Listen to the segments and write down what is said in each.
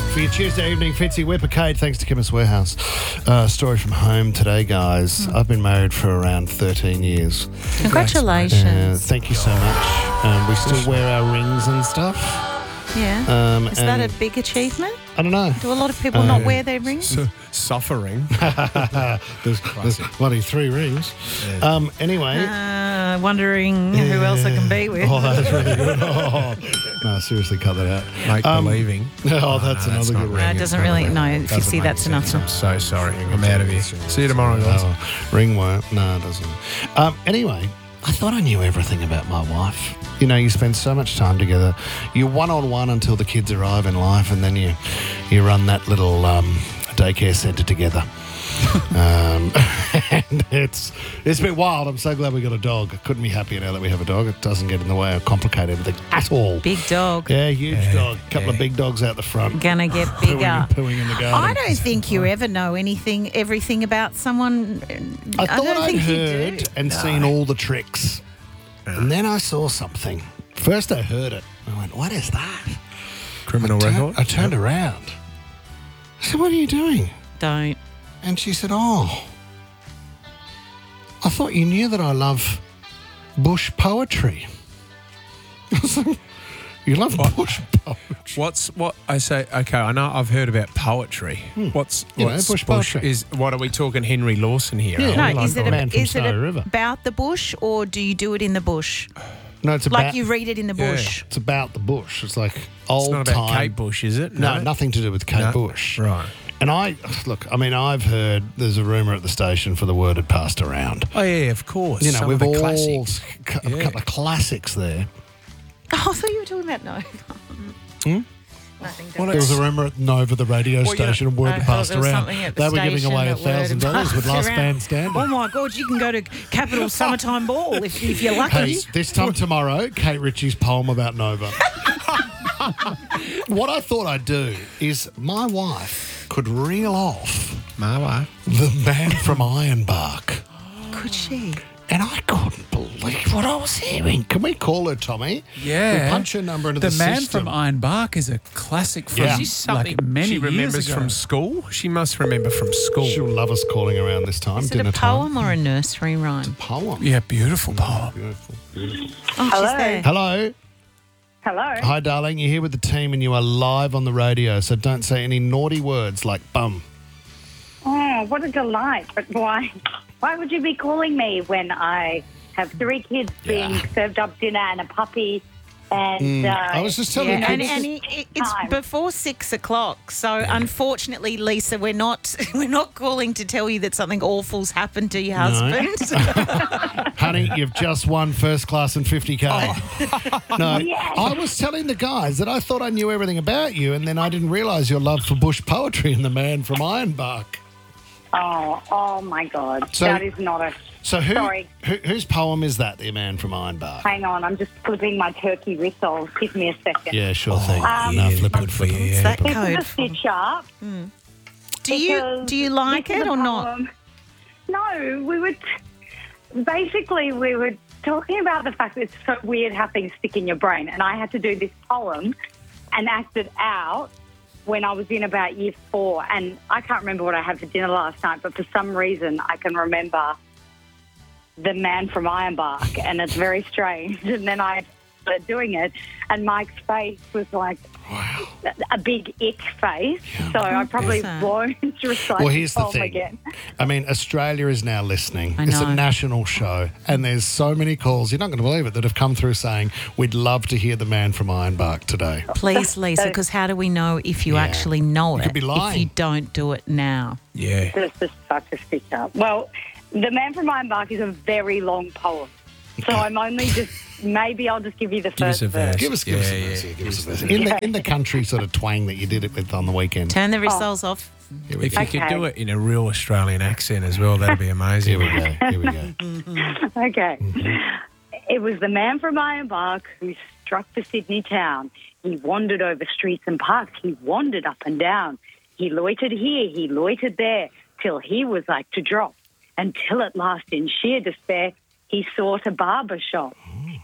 For your Tuesday evening, Fitzy Whipper Kate, thanks to Chemist Warehouse. Story from home today, guys. I've been married for around 13 years. Congratulations. Thank you so much. We still wear our rings and stuff. Yeah. Is that a big achievement? I don't know. Do a lot of people not wear their rings? Suffering. There's bloody 3 rings. Anyway. Wondering who else I can be with. Oh, that's really good. Oh. No, seriously, cut that out. Make believing. Oh, that's another good ring. It doesn't really, if you see that's enough. I'm so sorry. I'm out of here. See you tomorrow, guys. Ring won't. No, it doesn't. Anyway, I thought I knew everything about my wife. You know, you spend so much time together. You're one-on-one until the kids arrive in life, and then you run that little daycare centre together. And it's been wild. I'm so glad we got a dog. I couldn't be happier now that we have a dog. It doesn't get in the way or complicate everything at all. Big dog. Yeah, huge dog. Couple of big dogs out the front. Gonna get bigger. Pooing in the garden. I don't think you ever know everything about someone. I thought don't I'd think you heard do. and seen all the tricks. And then I saw something. First I heard it. I went, what is that? Criminal record? I turned around. I said, what are you doing? Don't. And she said, oh, I thought you knew that I love bush poetry. I was like, you love bush poetry? What I say? Okay, I know I've heard about poetry. What's bush poetry. What are we talking? Henry Lawson here? Yeah. Are we? No, is it, Man from is it Snowy River. about the bush, or do you do it in the bush? No, it's about, Like you read it in the bush? it's about the bush. It's like It's old not about time. Kate Bush, is it? No, nothing to do with Kate No? Bush. Right. And I've heard there's a rumour at the station for the word had passed around. Oh yeah, of course. You know, Some we've of all the classics. a couple of classics there. Oh, I thought you were talking about no. Nothing. Well, There was a rumour at Nova, the radio station, and word I had thought passed there was around. something at the They were giving station away that word had $1,000 with passed last around. man standing. Oh my God, you can go to Capital Summertime Ball if you're lucky. Hey, this time tomorrow, Kate Ritchie's poem about Nova. What I thought I'd do is my wife could reel off My wife. the man from Ironbark. Could she? And I couldn't believe what I was hearing. Can we call her, Tommy? Yeah. We punch her number into the man system. from Ironbark is a classic from Yeah. She's something many she years remembers ago. from school. She must remember from school. She'll love us calling around this time. Is it dinner a poem or a nursery rhyme? time. Poem. Yeah, beautiful poem. Beautiful, beautiful. Oh, Hello. she's there. Hello. Hello. Hi, darling. You're here with the team and you are live on the radio, so don't say any naughty words like bum. Oh, what a delight. But why would you be calling me when I have 3 kids being served up dinner and a puppy? And I was just telling you. And this is- it's time. before 6 o'clock. So unfortunately, Lisa, we're not calling to tell you that something awful's happened to your husband. Honey, you've just won first class and 50K. No, Yes. I was telling the guys that I thought I knew everything about you, and then I didn't realise your love for bush poetry and the man from Ironbark. oh my God. So- that is not a... So Sorry. whose poem is that, the man from Ironbark? Hang on, I'm just flipping my turkey whistle. Give me a second. Yeah, sure thing. yeah, flip good it, for flip you. it. It's that This code. is a stitch-up. Do you like it or not? No, we were... Basically, we were talking about the fact that it's so weird how things stick in your brain. And I had to do this poem and act it out when I was in about year 4. And I can't remember what I had for dinner last night, but for some reason I can remember the man from Ironbark, and it's very strange. And then I started doing it, and Mike's face was like a big ick face. So I probably won't recite Well, here's the poem thing. again. I mean, Australia is now listening. I It's a know. national show, and there's so many calls, you're not going to believe it, that have come through saying, we'd love to hear the man from Ironbark today. Please, Lisa, because how do we know if you actually know You it could be lying. if you don't do it now? Yeah. This is such a stitch-up. Well, the man from Ironbark is a very long poem. So I'm only just... Maybe I'll just give you the Give us first a verse. verse. Give us a verse. Yeah, give us a verse. In the country sort of twang that you did it with on the weekend. Turn the rissoles off. Here we If go. you could Okay. do it in a real Australian accent as well, that'd be amazing. Here we go. Here we go. Okay. It was the man from Ironbark who struck the Sydney town. He wandered over streets and parks. He wandered up and down. He loitered here. He loitered there till he was like to drop. Until at last, in sheer despair, he sought a barber shop.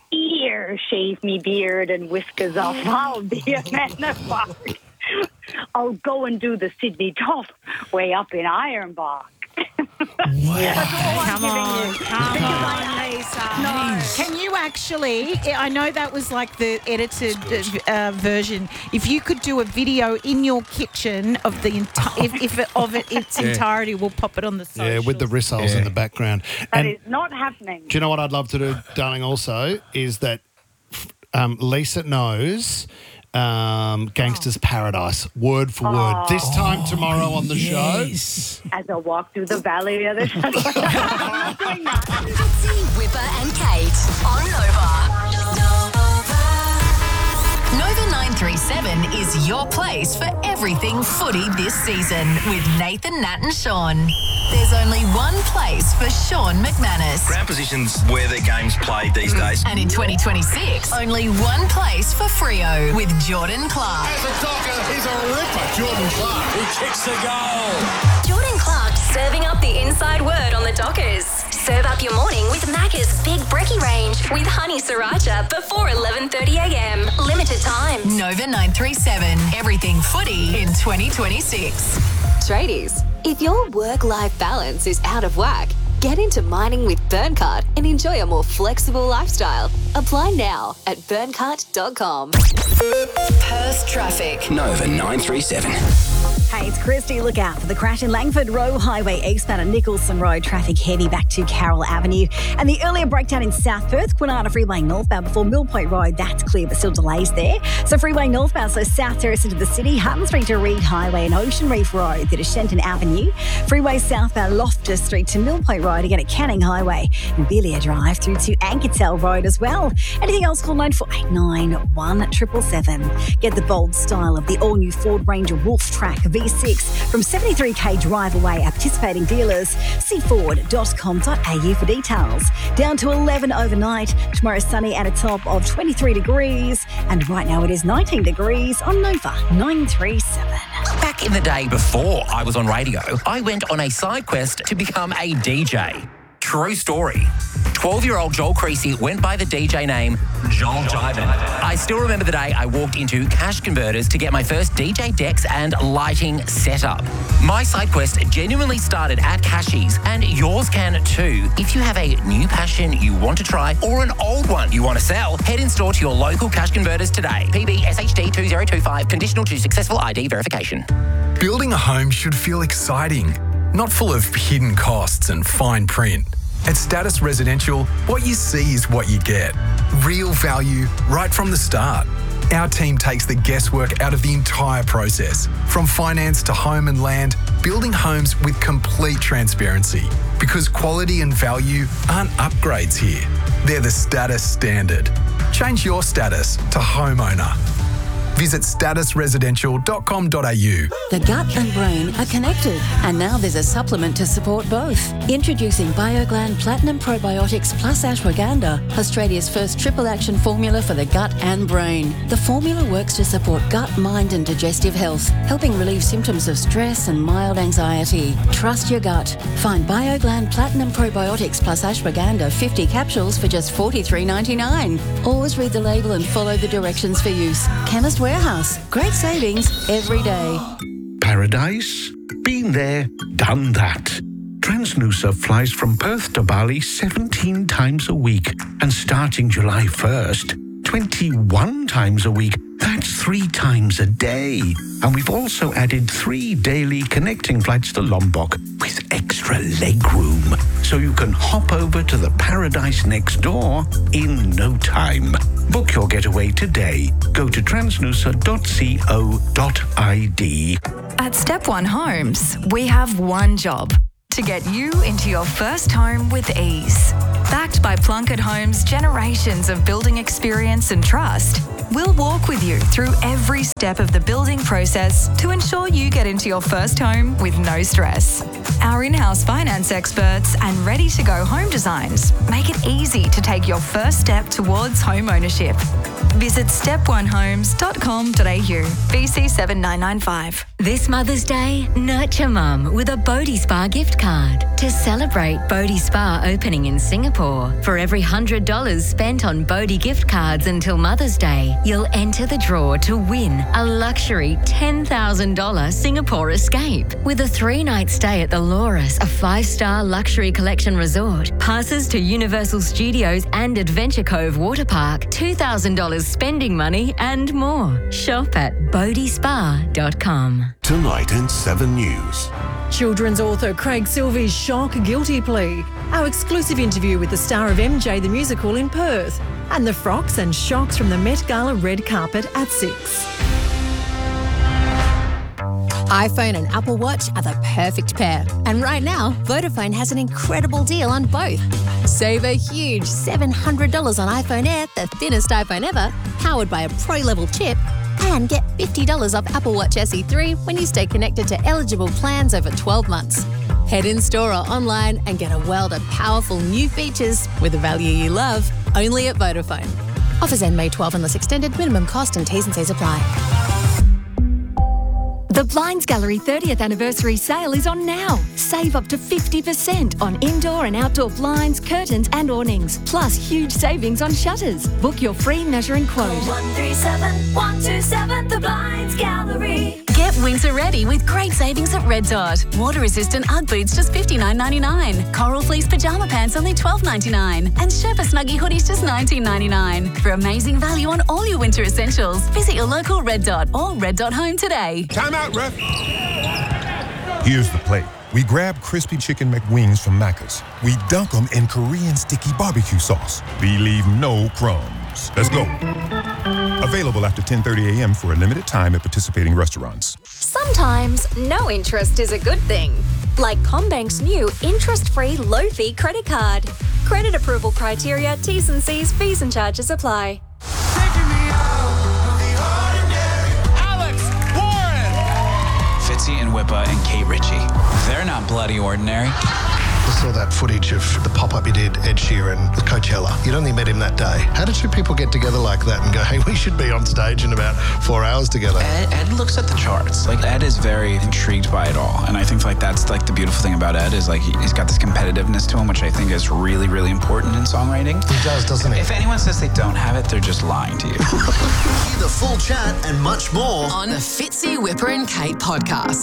Here, shave me beard and whiskers off. I'll be a man of bark. I'll go and do the Sydney top way up in Ironbark. Come on, Lisa. No. Can you actually, I know that was like the edited version. If you could do a video in your kitchen of the its entirety, we'll pop it on the socials. Yeah, with the rissoles in the background. That is not happening. Do you know what I'd love to do, darling, also, is that Lisa knows Gangster's Paradise, word for word. This time tomorrow on the show. As I walk through the valley of the shadow. I'm not doing that. Whipper and Kate on Nova 937 is your place for everything footy this season with Nathan, Nat and Sean. There's only one place for Sean McManus. Ground position's where their game's played these days. And in 2026, only one place for Freo with Jordan Clark. As a docker, he's a ripper, Jordan Clark. He kicks the goal. Jordan Clark serving up the inside word on the Dockers. Serve up your morning with Macca's Big Brekkie Range with honey sriracha before 11:30am. Limited time. Nova 937, everything footy in 2026. Tradies, if your work-life balance is out of whack, get into mining with Burncart and enjoy a more flexible lifestyle. Apply now at burncart.com. Perth traffic. Nova 937. Hey, it's Christy. Look out for the crash in Langford Road Highway eastbound at Nicholson Road. Traffic heavy back to Carroll Avenue. And the earlier breakdown in South Perth, Kwinana Freeway northbound before Mill Point Road. That's clear, but still delays there. So Freeway northbound, so South Terrace into the city. Hutton Street to Reed Highway and Ocean Reef Road through to Shenton Avenue. Freeway southbound Loftus Street to Mill Point Road again at Canning Highway. And Belia Drive through to Anketel Road as well. Anything else, call 9489 1777. Get the bold style of the all-new Ford Ranger Wolf Track V6 from 73k drive away at participating dealers. See ford.com.au for details. Down to 11 overnight. Tomorrow sunny and a top of 23 degrees. And right now it is 19 degrees on Nova 937. Back in the day before I was on radio, I went on a side quest to become a DJ. True story. 12-year-old Joel Creasy went by the DJ name Joel Diamond. I still remember the day I walked into Cash Converters to get my first DJ decks and lighting setup. My side quest genuinely started at Cashies, and yours can too. If you have a new passion you want to try or an old one you want to sell, head in store to your local Cash Converters today. PB SHD 2025, conditional to successful ID verification. Building a home should feel exciting, not full of hidden costs and fine print. At Status Residential, what you see is what you get. Real value right from the start. Our team takes the guesswork out of the entire process. From finance to home and land, building homes with complete transparency. Because quality and value aren't upgrades here. They're the Status standard. Change your status to homeowner. Visit statusresidential.com.au. The gut and brain are connected, and now there's a supplement to support both. Introducing BioGland Platinum Probiotics Plus Ashwagandha, Australia's first triple action formula for the gut and brain. The formula works to support gut, mind and digestive health, helping relieve symptoms of stress and mild anxiety. Trust your gut. Find BioGland Platinum Probiotics Plus Ashwagandha 50 capsules for just $43.99. Always read the label and follow the directions for use. Chemist Warehouse. Great savings every day. Paradise? Been there, done that. Transnusa flies from Perth to Bali 17 times a week. And starting July 1st, 21 times a week. That's 3 times a day. And we've also added 3 daily connecting flights to Lombok with extra leg room. So you can hop over to the paradise next door in no time. Book your getaway today. Go to transnusa.co.id. At Step One Homes, we have one job: to get you into your first home with ease. Backed by Plunkett Homes' generations of building experience and trust, we'll walk with you through every step of the building process to ensure you get into your first home with no stress. Our in-house finance experts and ready-to-go home designs make it easy to take your first step towards home ownership. Visit steponehomes.com.au, BC 7995. This Mother's Day, nurture Mum with a Bodhi Spa gift card. To celebrate Bodhi Spa opening in Singapore, for every $100 spent on Bodhi gift cards until Mother's Day, you'll enter the draw to win a luxury $10,000 Singapore escape with a 3-night stay at the Loris, a 5-star luxury collection resort, passes to Universal Studios and Adventure Cove Water Park, $2,000 spending money and more. Shop at bodhispa.com. Tonight in 7 News. Children's author Craig Silvey's shock guilty plea. Our exclusive interview with the star of MJ the Musical in Perth. And the frocks and shocks from the Met Gala red carpet at 6. iPhone and Apple Watch are the perfect pair. And right now, Vodafone has an incredible deal on both. Save a huge $700 on iPhone Air, the thinnest iPhone ever, powered by a pro-level chip, and get $50 off Apple Watch SE 3 when you stay connected to eligible plans over 12 months. Head in store or online and get a world of powerful new features with the value you love, only at Vodafone. Offers end May 12 unless extended. Minimum cost and T's and C's apply. The Blinds Gallery 30th anniversary sale is on now. Save up to 50% on indoor and outdoor blinds, curtains and awnings, plus huge savings on shutters. Book your free measure and quote. 137 127 The Blinds Gallery. Get winter ready with great savings at Red Dot. Water-resistant Ugg boots just $59.99. Coral fleece pyjama pants only $12.99. And Sherpa Snuggie hoodies just $19.99. For amazing value on all your winter essentials, visit your local Red Dot or Red Dot Home today. Time out, ref. Here's the play. We grab crispy chicken McWings from Macca's. We dunk them in Korean sticky barbecue sauce. We leave no crumbs. Let's go. Available after 10:30 a.m. for a limited time at participating restaurants. Sometimes no interest is a good thing. Like CommBank's new interest-free low-fee credit card. Credit approval criteria, T's and C's, fees and charges apply. Fitzy and Whippa and Kate Ritchie. They're not bloody ordinary. I saw that footage of the pop-up you did, Ed Sheeran, with Coachella. You'd only met him that day. How did two people get together like that and go, hey, we should be on stage in about 4 hours together? Ed looks at the charts. Like, Ed is very intrigued by it all. And I think, like, that's, like, the beautiful thing about Ed is, like, he's got this competitiveness to him, which I think is really, really important in songwriting. He does, doesn't he? If anyone says they don't have it, they're just lying to you. Hear the full chat and much more on the Fitzy, Whipper and Kate podcast.